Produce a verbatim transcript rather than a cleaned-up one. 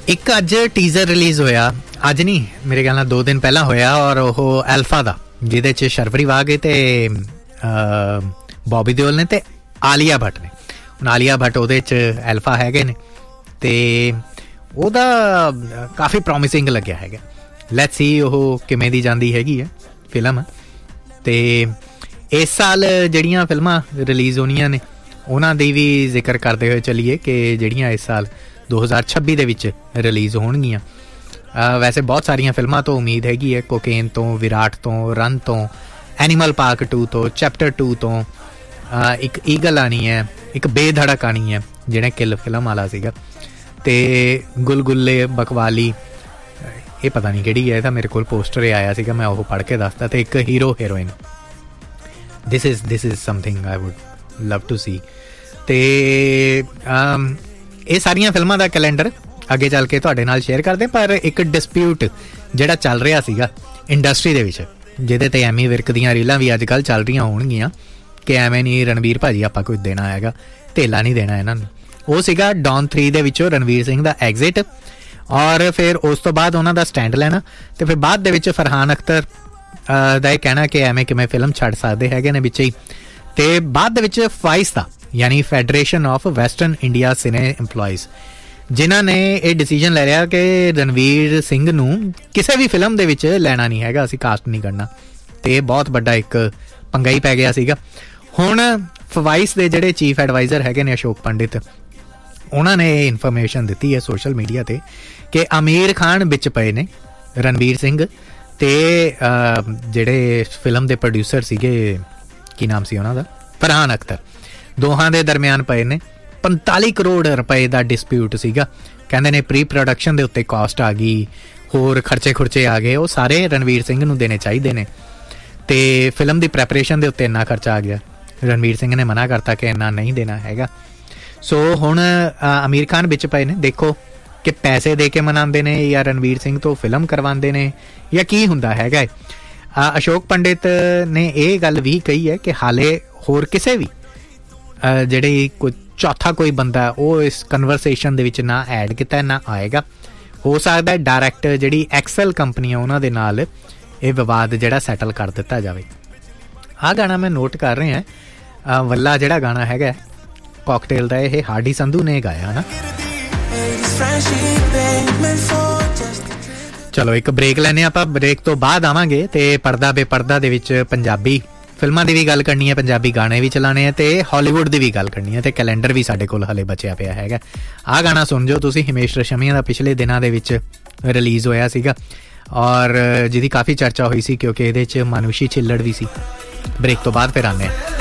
ਇੱਕ ਅੱਜ teaser release ਹੋਇਆ, ਅੱਜ ਨਹੀਂ ਮੇਰੇ ਖਿਆਲ ਨਾਲ ਦੋ ਦਿਨ ਪਹਿਲਾਂ ਹੋਇਆ, ਔਰ ਉਹ ਐਲਫਾ ਦਾ, ਜਿਹਦੇ 'ਚ ਸ਼ਰਵਰੀ ਵਾਘ ਤੇ ਬੌਬੀ ਦਿਓਲ ਨੇ ਤੇ ਆਲੀਆ ਭੱਟ ਨੇ। ਹੁਣ ਆਲੀਆ ਭੱਟ ਉਹਦੇ 'ਚ ਐਲਫਾ ਹੈਗੇ ਨੇ ਤੇ ਉਹਦਾ ਕਾਫੀ ਪ੍ਰੋਮਿਸਿੰਗ ਲੱਗਿਆ ਹੈਗਾ। ਲੈਟਸ ਸੀ ਉਹ ਕਿਵੇਂ ਦੀ ਜਾਂਦੀ ਹੈਗੀ ਹੈ ਫਿਲਮ। ਤੇ ਇਸ ਸਾਲ ਜਿਹੜੀਆਂ ਫਿਲਮਾਂ ਰਿਲੀਜ਼ ਹੋਣੀਆਂ ਨੇ ਉਹਨਾਂ ਦੀ ਵੀ ਜ਼ਿਕਰ ਕਰਦੇ ਹੋਏ ਚੱਲੀਏ ਕਿ ਜਿਹੜੀਆਂ ਇਸ ਸਾਲ ਦੋ ਹਜ਼ਾਰ ਛੱਬੀ ਦੇ ਵਿੱਚ ਰਿਲੀਜ਼ ਹੋਣਗੀਆਂ। ਵੈਸੇ ਬਹੁਤ ਸਾਰੀਆਂ ਫਿਲਮਾਂ ਤੋਂ ਉਮੀਦ ਹੈਗੀ ਹੈ, ਕੋਕੇਨ ਤੋਂ, ਵਿਰਾਟ ਤੋਂ, ਰਨ ਤੋਂ, ਐਨੀਮਲ ਪਾਰਕ ਟੂ ਤੋਂ, ਚੈਪਟਰ ਟੂ ਤੋਂ, ਇੱਕ ਈਗਲ ਆਣੀ ਹੈ, ਇੱਕ ਬੇਧੜਕ ਆਣੀ ਹੈ ਜਿਹੜੇ ਕਿਲ ਫਿਲਮ ਵਾਲਾ ਸੀਗਾ, ਤੇ ਗੁਲਗੁੱਲੇ, ਬਕਵਾਲੀ, ਇਹ ਪਤਾ ਨਹੀਂ ਕਿਹੜੀ ਹੈ, ਇਹ ਤਾਂ ਮੇਰੇ ਕੋਲ ਪੋਸਟਰ ਆਇਆ ਸੀਗਾ, ਮੈਂ ਉਹ ਪੜ੍ਹ ਕੇ ਦੱਸਦਾ, ਤੇ ਇੱਕ hero heroine. This is this is something I wood love to ਸੀ। ਤੇ ਇਹ ਸਾਰੀਆਂ ਫਿਲਮਾਂ ਦਾ ਕੈਲੰਡਰ ਅੱਗੇ ਚੱਲ ਕੇ ਤੁਹਾਡੇ ਨਾਲ ਸ਼ੇਅਰ ਕਰਦੇ। ਪਰ ਇੱਕ ਡਿਸਪਿਊਟ ਜਿਹੜਾ ਚੱਲ ਰਿਹਾ ਸੀਗਾ ਇੰਡਸਟਰੀ ਦੇ ਵਿੱਚ, ਜਿਹਦੇ ਤੇ ਐਮੀ ਵਿਰਕ ਦੀਆਂ ਰੀਲਾਂ ਵੀ ਅੱਜ ਕੱਲ੍ਹ ਚੱਲ ਰਹੀਆਂ ਹੋਣਗੀਆਂ ਕਿ ਐਵੇਂ ਨਹੀਂ ਰਣਵੀਰ ਭਾਜੀ ਆਪਾਂ ਕੁਝ ਦੇਣਾ ਹੈਗਾ, ਧੇਲਾ ਨਹੀਂ ਦੇਣਾ ਇਹਨਾਂ ਨੂੰ, ਉਹ ਸੀਗਾ ਡੌਨ ਥ੍ਰੀ ਦੇ ਵਿੱਚੋਂ ਰਣਵੀਰ ਸਿੰਘ ਦਾ ਐਗਜ਼ਿਟ, ਔਰ ਫਿਰ ਉਸ ਤੋਂ ਬਾਅਦ ਉਹਨਾਂ ਦਾ ਸਟੈਂਡ ਲੈਣਾ, ਤੇ ਫਿਰ ਬਾਅਦ ਦੇ ਵਿੱਚ ਫਰਹਾਨ ਅਖਤਰ ਦਾ ਇਹ ਕਹਿਣਾ ਕਿ ਐਵੇਂ ਕਿਵੇਂ ਫਿਲਮ ਛੱਡ ਸਕਦੇ ਹੈਗੇ ਨੇ ਵਿੱਚ ਹੀ, ਤੇ ਬਾਅਦ ਦੇ ਵਿੱਚ ਫਾਈਸ ਦਾ ਯਾਨੀ federation of western India Cine employees, ਜਿਨ੍ਹਾਂ ਨੇ ਇਹ ਡਿਸੀਜਨ ਲੈ ਲਿਆ ਕਿ ਰਣਵੀਰ ਸਿੰਘ ਨੂੰ ਕਿਸੇ ਵੀ ਫਿਲਮ ਦੇ ਵਿੱਚ ਲੈਣਾ ਨਹੀਂ ਹੈਗਾ, ਅਸੀਂ ਕਾਸਟ ਨਹੀਂ ਕਰਨਾ, ਤੇ ਇਹ ਬਹੁਤ ਵੱਡਾ ਇੱਕ ਪੰਗਾ ਹੀ ਪੈ ਗਿਆ ਸੀਗਾ। ਹੁਣ ਫਵਾਈਸ ਦੇ ਜਿਹੜੇ ਚੀਫ ਐਡਵਾਈਜ਼ਰ ਹੈਗੇ ਨੇ ਅਸ਼ੋਕ ਪੰਡਿਤ, ਉਹਨਾਂ ਨੇ ਇਹ ਇਨਫੋਰਮੇਸ਼ਨ ਦਿੱਤੀ ਹੈ ਸੋਸ਼ਲ ਮੀਡੀਆ ਤੇ ਕਿ ਆਮੀਰ ਖਾਨ ਵਿੱਚ ਪਏ ਨੇ, ਰਣਵੀਰ ਸਿੰਘ ਤੇ ਜਿਹੜੇ ਫਿਲਮ ਦੇ ਪ੍ਰੋਡਿਊਸਰ ਸੀਗੇ, ਕੀ ਨਾਮ ਸੀ ਉਹਨਾਂ ਦਾ, ਫਰਹਾਨ ਅਖਤਰ, ਦੋਹਾਂ ਦੇ ਦਰਮਿਆਨ ਪਏ ਨੇ ਪੰਤਾਲੀ ਕਰੋੜ ਰੁਪਏ ਦਾ ਡਿਸਪਿਊਟ ਸੀਗਾ। ਕਹਿੰਦੇ ਨੇ ਪ੍ਰੀ ਪ੍ਰੋਡਕਸ਼ਨ ਦੇ ਉੱਤੇ ਕਾਸਟ ਆ ਗਈ, ਹੋਰ ਖਰਚੇ ਖੁਰਚੇ ਆ ਗਏ, ਉਹ ਸਾਰੇ ਰਣਵੀਰ ਸਿੰਘ ਨੂੰ ਦੇਣੇ ਚਾਹੀਦੇ ਨੇ, ਤੇ ਫਿਲਮ ਦੀ ਪ੍ਰੈਪਰੇਸ਼ਨ ਦੇ ਉੱਤੇ ਇੰਨਾ ਖਰਚਾ ਆ ਗਿਆ, ਰਣਵੀਰ ਸਿੰਘ ਨੇ ਮਨਾ ਕਰਤਾ ਕਿ ਇੰਨਾ ਨਹੀਂ ਦੇਣਾ ਹੈਗਾ। ਸੋ ਹੁਣ ਆਮੀਰ ਖਾਨ ਵਿੱਚ ਪਏ ਨੇ, ਦੇਖੋ ਕਿ ਪੈਸੇ ਦੇ ਕੇ ਮਨਾਉਂਦੇ ਨੇ ਜਾਂ ਰਣਵੀਰ ਸਿੰਘ ਤੋਂ ਫਿਲਮ ਕਰਵਾਉਂਦੇ ਨੇ ਜਾਂ ਕੀ ਹੁੰਦਾ ਹੈਗਾ। ਅਸ਼ੋਕ ਪੰਡਿਤ ਨੇ ਇਹ ਗੱਲ ਵੀ ਕਹੀ ਹੈ ਕਿ ਹਾਲੇ ਹੋਰ ਕਿਸੇ ਵੀ ਜਿਹੜੇ ਕੋਈ ਚੌਥਾ ਕੋਈ ਬੰਦਾ ਉਹ ਇਸ ਕਨਵਰਸੇਸ਼ਨ ਦੇ ਵਿੱਚ ਨਾ ਐਡ ਕੀਤਾ, ਨਾ ਆਏਗਾ। ਹੋ ਸਕਦਾ ਡਾਇਰੈਕਟ ਜਿਹੜੀ ਐਕਸਲ ਕੰਪਨੀ ਆ ਉਹਨਾਂ ਦੇ ਨਾਲ ਇਹ ਵਿਵਾਦ ਜਿਹੜਾ ਸੈਟਲ ਕਰ ਦਿੱਤਾ ਜਾਵੇ। ਆਹ ਗਾਣਾ ਮੈਂ ਨੋਟ ਕਰ ਰਿਹਾ, ਵੱਲਾ ਜਿਹੜਾ ਗਾਣਾ ਹੈਗਾ ਕਾਕਟੇਲ ਦਾ, ਇਹ ਹਾਰਡੀ ਸੰਧੂ ਨੇ ਗਾਇਆ ਹੈ ਨਾ। ਚਲੋ ਇੱਕ ਬ੍ਰੇਕ ਲੈਨੇ ਆਪਾਂ, ਬ੍ਰੇਕ ਤੋਂ ਬਾਅਦ ਆਵਾਂਗੇ ਤੇ ਪਰਦਾ ਬੇਪਰਦਾ ਦੇ ਵਿੱਚ ਪੰਜਾਬੀ ਫਿਲਮਾਂ ਦੀ ਵੀ ਗੱਲ ਕਰਨੀ ਹੈ, ਪੰਜਾਬੀ ਗਾਣੇ ਵੀ ਚਲਾਣੇ ਹੈ, ਤੇ ਹਾਲੀਵੁੱਡ ਦੀ ਵੀ ਗੱਲ ਕਰਨੀ ਹੈ, ਤੇ ਕੈਲੰਡਰ ਵੀ ਸਾਡੇ ਕੋਲ ਹਲੇ ਬਚਿਆ ਪਿਆ ਹੈਗਾ। ਆਹ ਗਾਣਾ ਸੁਣ ਜਾਓ ਤੁਸੀਂ, ਹਿਮੇਸ਼ ਰੇਸ਼ਮੀਆ ਦਾ ਪਿਛਲੇ ਦਿਨਾਂ ਦੇ ਵਿੱਚ ਰਿਲੀਜ਼ ਹੋਇਆ ਸੀਗਾ, ਔਰ ਜਿਹਦੀ ਕਾਫੀ ਚਰਚਾ ਹੋਈ ਸੀ ਕਿਉਂਕਿ ਇਹਦੇ 'ਚ ਮਾਨੁਸ਼ੀ ਛਿੱਲੜ ਵੀ ਸੀ। ਬ੍ਰੇਕ ਤੋਂ ਬਾਅਦ ਫਿਰ ਆਉਂਦੇ ਹਾਂ।